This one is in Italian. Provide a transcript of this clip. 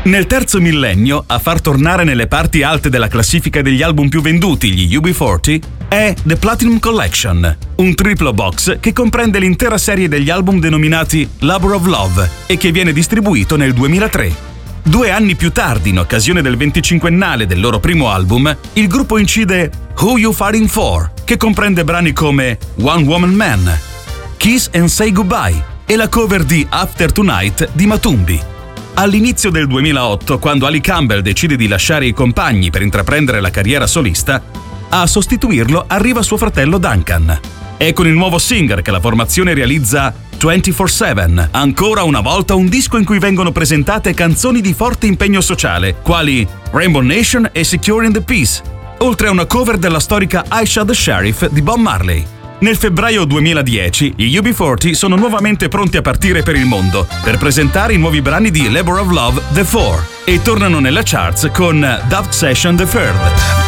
Nel terzo millennio, a far tornare nelle parti alte della classifica degli album più venduti gli UB40 è The Platinum Collection, un triplo box che comprende l'intera serie degli album denominati Labor of Love e che viene distribuito nel 2003. 2 anni più tardi, in occasione del 25ennale del loro primo album, il gruppo incide Who You Fighting For, che comprende brani come One Woman Man, Kiss and Say Goodbye e la cover di After Tonight di Matumbi. All'inizio del 2008, quando Ali Campbell decide di lasciare i compagni per intraprendere la carriera solista, a sostituirlo arriva suo fratello Duncan. È con il nuovo singer che la formazione realizza 24/7, ancora una volta un disco in cui vengono presentate canzoni di forte impegno sociale, quali Rainbow Nation e Securing the Peace, oltre a una cover della storica I Shot the Sheriff di Bob Marley. Nel febbraio 2010, gli UB40 sono nuovamente pronti a partire per il mondo per presentare i nuovi brani di Labor of Love The Four e tornano nella charts con Dub Session The Third.